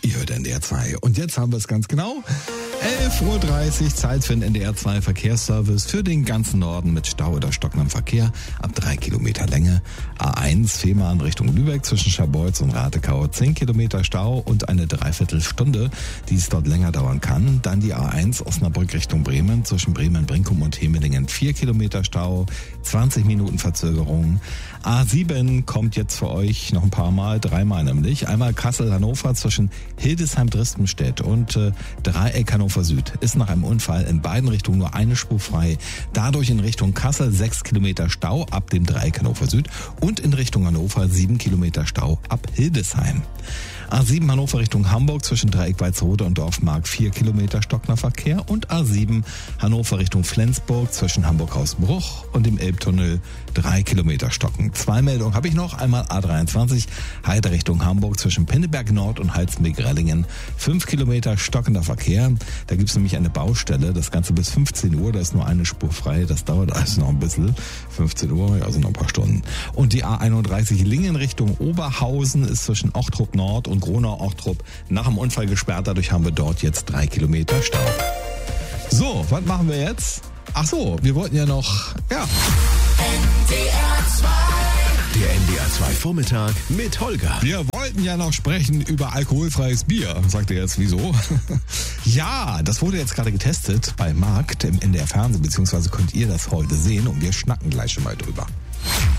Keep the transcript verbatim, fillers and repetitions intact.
Ihr hört N D R zwei. Und jetzt haben wir es ganz genau. elf Uhr dreißig, Zeit für den N D R zwei Verkehrsservice für den ganzen Norden mit Stau oder stockendem Verkehr ab drei Kilometer Länge. A eins Fehmarn Richtung Lübeck zwischen Scharbeutz und Ratekau zehn Kilometer Stau und eine Dreiviertelstunde, die es dort länger dauern kann. Dann die A eins Osnabrück Richtung Bremen zwischen Bremen-Brinkum und Hemelingen vier Kilometer Stau, zwanzig Minuten Verzögerung. A sieben kommt jetzt für euch noch ein paar Mal, dreimal nämlich. Einmal Kassel-Hannover zwischen Hildesheim-Dristenstedt und äh, Dreieck Hannover Süd. Ist nach einem Unfall in beiden Richtungen nur eine Spur frei. Dadurch in Richtung Kassel sechs Kilometer Stau ab dem Dreieck Hannover Süd und in Richtung Hannover sieben Kilometer Stau ab Hildesheim. A sieben Hannover Richtung Hamburg zwischen Dreieck Walsrode und Dorfmark vier Kilometer stockender Verkehr und A sieben Hannover Richtung Flensburg zwischen Hamburg-Hausbruch und dem Elbtunnel drei Kilometer stocken. Zwei Meldungen habe ich noch. Einmal A dreiundzwanzig Heide Richtung Hamburg zwischen Pinneberg Nord und Halstenbek-Rellingen fünf Kilometer stockender Verkehr. Da gibt es nämlich eine Baustelle. Das Ganze bis fünfzehn Uhr. Da ist nur eine Spur frei. Das dauert also noch ein bisschen. fünfzehn Uhr, also noch ein paar Stunden. Und die A einunddreißig Lingen Richtung Oberhausen ist zwischen Ochtrup Nord und Gronau-Ochtrup nach dem Unfall gesperrt. Dadurch haben wir dort jetzt drei Kilometer Stau. So, was machen wir jetzt? Ach so, wir wollten ja noch, ja. N D R zwei. Der N D R zwei Vormittag mit Holger. Wir wollten ja noch sprechen über alkoholfreies Bier. Sagt ihr jetzt, wieso? Ja, das wurde jetzt gerade getestet bei Markt im N D R Fernsehen, beziehungsweise könnt ihr das heute sehen und wir schnacken gleich schon mal drüber.